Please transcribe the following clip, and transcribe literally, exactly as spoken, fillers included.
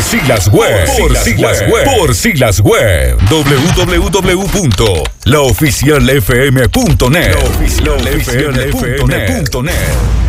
Silas Web. Por Silas Web. Por Silas Web. doble u doble u doble u punto la oficial f m punto net. la oficial f m punto net.